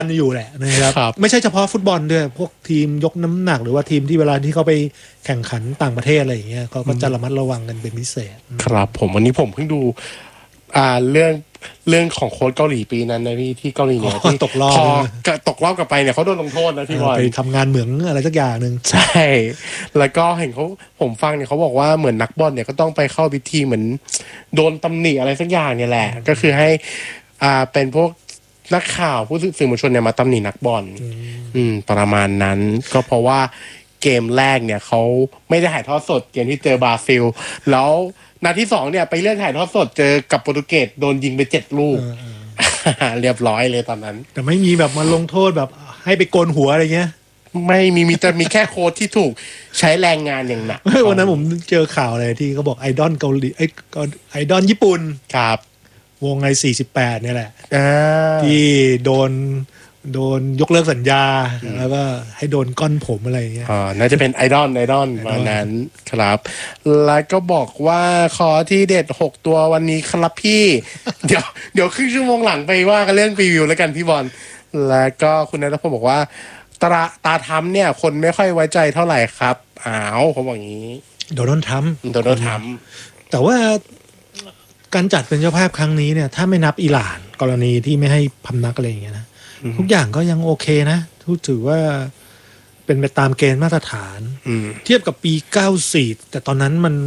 อยู่แหละนะครับไม่ใช่เฉพาะฟุตบอลด้วยพวกทีมยกน้ำหนักหรือว่าทีมที่เวลาที่เขาไปแข่งขันต่างประเทศอะไรอย่างเงี้ยเขาก็จะระมัดระวังกันเป็นพิเศษครับผมวันนี้ผมเพิ่งดูเรื่องของโค้ชเกาหลีปีนั้นนะพี่ที่เกาหลีเนี่ยที่ตกรอบพอตกรอบกลับไปเนี่ยเขาโดนลงโทษนะพี่บอลไปทำงานเหมืองอะไรสักอย่างนึงใช่แล้วก็เห็นผมฟังเนี่ยเขาบอกว่าเหมือนนักบอลเนี่ยก็ต้องไปเข้าพิธีเหมือนโดนตำหนิอะไรสักอย่างเนี่ยแหละก็คือให้เป็นพวกนักข่าวผู้สื่อมวลชนเนี่ยมาตำหนินักบอลประมาณนั้นก็เพราะว่าเกมแรกเนี่ยเขาไม่ได้ถ่ายทอดสดเกมที่เจอบราซิลแล้วนัดที่2เนี่ยไปเลื่อนถ่ายทอดสดเจอกับโปรตุเกสโดนยิงไป7 ลูกเรียบร้อยเลยตอนนั้นแต่ไม่มีแบบมาลงโทษแบบให้ไปโกนหัวอะไรเงี้ยไม่มีแต่มีแค่โค้ชที่ถูกใช้แรงงานอย่างหนักวันนั้นผมเจอข่าวอะไรที่เขาบอกไอดอลเกาหลีไอดอลญี่ปุ่นครับวงไอ48เนี่ยแหละที่โดนยกเลิกสัญญาแล้วก็ให้โดนก้อนผมอะไรอย่างเงี้ยน่าจะเป็นไอดอลมานั้นครับแล้วก็บอกว่าขอที่เด็ด6ตัววันนี้ครับพี่เดี๋ยวครึ่งชั่วโมงหลังไปว่ากันเรื่องรีวิวแล้วกันพี่บอลแล้วก็คุณณัฐพงศ์บอกว่าตาทำเนี่ยคนไม่ค่อยไว้ใจเท่าไหร่ครับเขาบอกอย่างนี้โดนัลด์ทรัมป์แต่ว่าการจัดเป็นเจ้าภาพครั้งนี้เนี่ยถ้าไม่นับอิหร่านกรณีที่ไม่ให้พำนักอะไรอย่างเงี้ยนะทุกอย่างก็ยังโอเคนะถือว่าเป็นไปตามเกณฑ์มาตรฐานเทียบกับปี94แต่ตอนนั้นมัน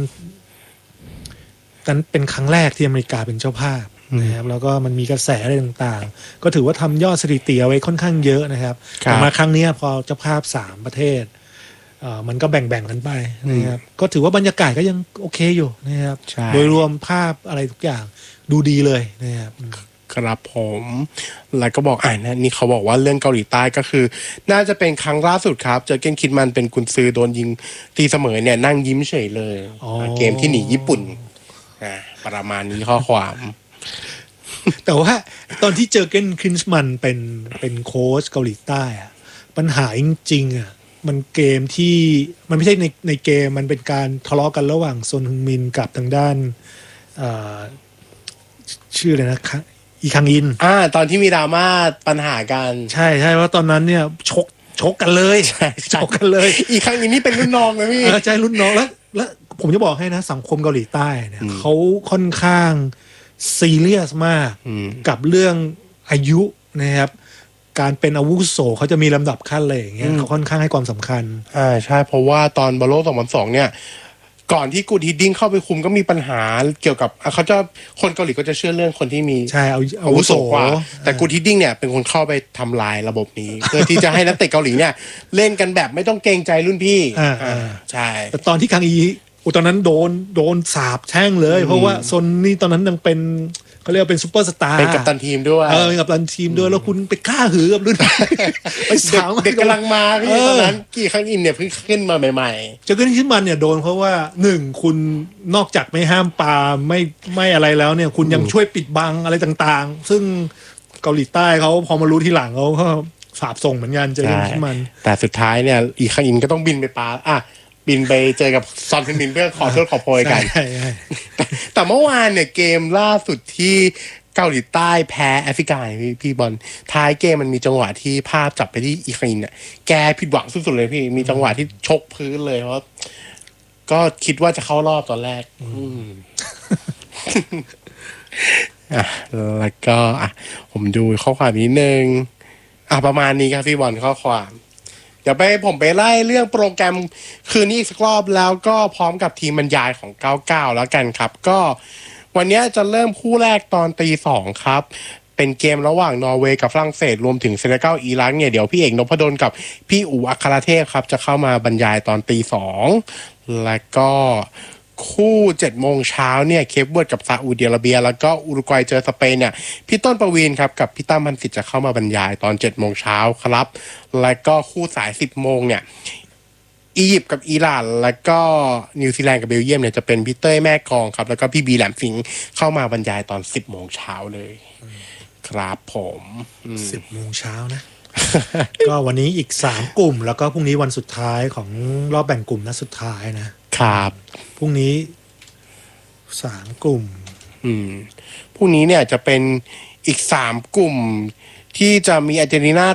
เป็นครั้งแรกที่อเมริกาเป็นเจ้าภาพนะครับแล้วก็มันมีกระแสอะไรต่างๆก็ถือว่าทำยอดสถิติเอาไว้ค่อนข้างเยอะนะครับแต่มาครั้งนี้พอเจ้าภาพ3ประเทศมันก็แบ่งกันไปนะครับก็ถือว่าบรรยากาศก็ยังโอเคอยู่นะครับโดยรวมภาพอะไรทุกอย่างดูดีเลยนะครับครับผมแล้วก็บอกนี่เขาบอกว่าเรื่องเกาหลีใต้ก็คือน่าจะเป็นครั้งล่าสุดครับเจอเกนคิดมันเป็นกุนซือโดนยิงตีเสมอเนี่ยนั่งยิ้มเฉยเลยเกมที่หนีญี่ปุ่นประมาณนี้ข้อความแต่ว่าตอนที่เจอเกนคินส์มันเป็นโค้ชเกาหลีใต้อะปัญหาจริงๆมันเกมที่มันไม่ใช่ในเกมมันเป็นการทะเลาะกันระหว่างซนฮึงมินกับทางด้านชื่ออะไรนะอีคังอินตอนที่มีดราม่าปัญหากันใช่ว่าตอนนั้นเนี่ยชกกันเลยชกกันเลยอีคังอินนี่เป็นรุ่นน้องนะพี่ใช่รุ่นน้องแล้วผมจะบอกให้นะสังคมเกาหลีใต้เนี่ยเขาค่อนข้างซีเรียสมากกับเรื่องอายุนะครับการเป็นอาวุโสเขาจะมีลำดับขั้นเลยอย่างเงี้ยเขาค่อนข้างให้ความสำคัญใช่เพราราะว่าตอนบอลโลก2002เนี่ยก่อนที่กูดฮิดดิ้งเข้าไปคุมก็มีปัญหาเกี่ยวกับเขาจะคนเกาหลีก็จะเชื่อเรื่องคนที่มีอาวุโสกว่าแต่กูดฮิดดิ้งเนี่ยเป็นคนเข้าไปทำลายระบบนี้ เพื่อที่จะให้นักเตะเกาหลีเนี่ยเล่นกันแบบไม่ต้องเกรงใจรุ่นพี่ใช่แต่ตอนที่คังอีตอนนั้นโดนสาบแช่งเลยเพราะว่าซนนี่ตอนนั้นยังเป็นเขาเรียกเป็นซุปเปอร์สตาร์เป็นกัปตันทีมด้วยเป็นกัปตันทีมด้วยแล้วคุณไปฆ่าหือกับรุ่นไปสาวเด็กกำลังมาพี่ตอนนั้นกี่ครั้งอินเนี่ยเพิ่งขึ้นมาใหม่ๆจะขึ้นมันเนี่ยโดนเพราะว่า1คุณนอกจากไม่ห้ามปาไม่อะไรแล้วเนี่ยคุณยังช่วยปิดบังอะไรต่างๆซึ่งเกาหลีใต้เขาพอมารู้ทีหลังเขาก็สาบส่งเหมือนกันเจอขึ้นมันแต่สุดท้ายเนี่ยอีครั้งอินก็ต้องบินไปปาบินไปเจอกับซอนเทนมินเพื่อขอโทษขอโพยกันแต่เมื่อวานเนี่ยเกมล่าสุดที่เกาหลีใต้แพ้แอฟริกาพี่บอลท้ายเกมมันมีจังหวะที่ภาพจับไปที่อีคินเนี่ยแกผิดหวังสุดๆเลยพี่มีจังหวะที่ชกพื้นเลยเพราะก็คิดว่าจะเข้ารอบตอนแรกแล้วก็ผมดูข้อความนิดนึงประมาณนี้ครับพี่บอลข้อความเดี๋ยวผมไปไล่เรื่องโปรแกรมคืนนี้อีกสักรอบแล้วก็พร้อมกับทีมบรรยายของ99แล้วกันครับก็วันนี้จะเริ่มคู่แรกตอน 2:00 ครับเป็นเกมระหว่างนอร์เวย์กับฝรั่งเศสรวมถึงเซเนกัลอิรักเนี่ยเดี๋ยวพี่เอกนพดลกับพี่อู๋อัครเทพครับจะเข้ามาบรรยายตอน 2:00 แล้วก็คู่7 โมงเช้าเนี่ยเคปเวิร์ดกับซาอุดิอาระเบียแล้วก็อุรุกวัยเจอสเปนเนี่ยพี่ต้นประวีณครับกับพี่ตั้มพันศิษย์จะเข้ามาบรรยายตอน7 โมงเช้าครับแล้วก็คู่สาย10 โมงเนี่ยอียิปต์กับอิหร่านแล้วก็นิวซีแลนด์กับเบลเยียมเนี่ยจะเป็นพี่เต้ยแม่กองครับแล้วก็พี่บีแหลมสิงห์เข้ามาบรรยายตอน10 โมงเช้าเลยครับผม 10 โมงเช้านะ ก็วันนี้อีก3 กลุ่มแล้วก็พรุ่งนี้วันสุดท้ายของรอบแบ่งกลุ่มนัดสุดท้ายนะครับพรุ่งนี้3 กลุ่มพรุ่งนี้เนี่ยจะเป็นอีก3 กลุ่มที่จะมีอาร์เจนตินา